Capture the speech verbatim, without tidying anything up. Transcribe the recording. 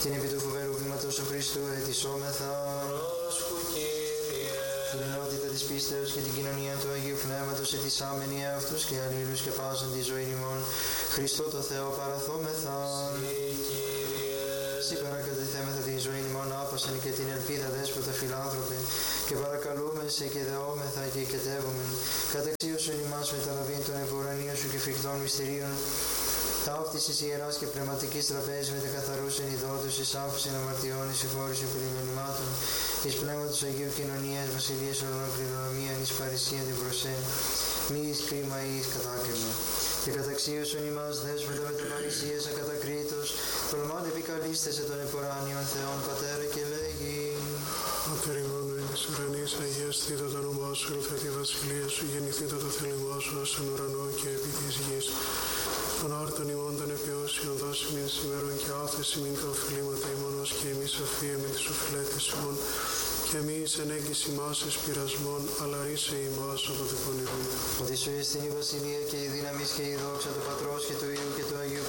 Την επί του φοβερού βήματος του Χριστού ετισόμεθα. Πρόσκου Κύριε. Την ενότητα της πίστεως και την κοινωνία του Αγίου Πνεύματος ετισάμενοι αυτούς και αλλήλους και πάσαν τη ζωή ημών. Χριστό το Θεό παραθόμεθα. Συ, Κύριε. Συ παρακατεθέμεθα την ζωή ημών άπασαν και την ελπίδα δέσποτα φιλάνθρωπε και παρακαλούμε σε και δεόμεθα και οικετεύομεν. Καταξίωσον ημάς μεταλαβήν των ευπουρανίων σου και φρικτών μυστηρίων. Ταύτισης ιεράς και πνευματικής τραπέζης με τα καθαρούσεν ειδότους, εις άφησεν αμαρτιών, εις συγχώρησεν περιμενημάτων, εις πνεύματος Αγίου Κοινωνίας, βασιλείας ορνών κληρονομίαν, εις παρησίαν την προσέν, μη εις κρίμα ή εις κατάκριμα. Και καταξίωσον ημάς δέσποτα με τα παρησίας ακατακρίτως, τολμάτε επικαλείστε των εποράνιων Θεών Πατέρα και λέγει. Πατέρ ημών εν της ουρανής, αγιαστήτω το όνομά σου, ελθέ τη βασιλεία σου, γεννηθήτω το θέλημά σου, ως εν ουρανό και επί της γης. Των άρτων ημών των επιώσεων δώσει μην σήμερον και άφεση μην τα οφειλήματα ημών ως και εμείς αφίεμεν τις οφειλέτες ημών και εμείς εν έγκυση μας εις πειρασμών, αλλά ρίσε ημάς από το πονηρού. Ότι σου εις την η βασιλεία και η δύναμις και η δόξα του Πατρός και του Υιού και του Αγίου